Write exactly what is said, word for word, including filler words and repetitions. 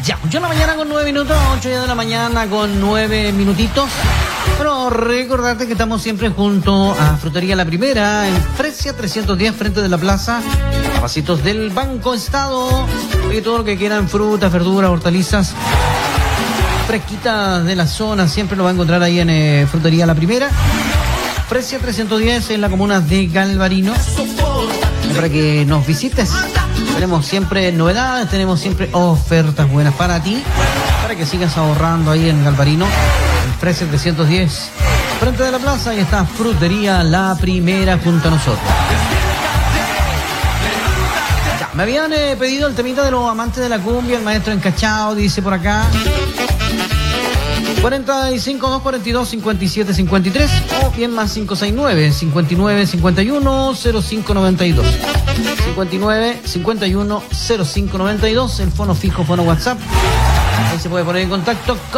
Ya, ocho de la mañana con nueve minutos, ocho de la mañana con nueve minutitos. Bueno, recordarte que estamos siempre junto a Frutería La Primera, en Fresia trescientos diez, frente de la plaza, a pasitos del Banco Estado. Y todo lo que quieran, frutas, verduras, hortalizas fresquitas de la zona, siempre lo va a encontrar ahí en eh, Frutería La Primera. Fresia trescientos diez, en la comuna de Galvarino, para que nos visites. Tenemos siempre novedades, tenemos siempre ofertas buenas para ti, para que sigas ahorrando ahí en Galvarino, en Fresia trescientos diez, frente de la plaza. Y está Frutería La Primera junto a nosotros. Ya, me habían eh, pedido el temita de los amantes de la cumbia, el maestro Encachado, dice por acá. cuarenta y cinco, dos cuarenta y dos, cincuenta y siete, cincuenta y tres, o bien más cinco seis nueve, cincuenta y nueve, cincuenta y uno, cero cinco noventa y dos. cincuenta y nueve, cincuenta y uno, cero cinco noventa y dos, el fono fijo, fono WhatsApp. Ahí se puede poner en contacto con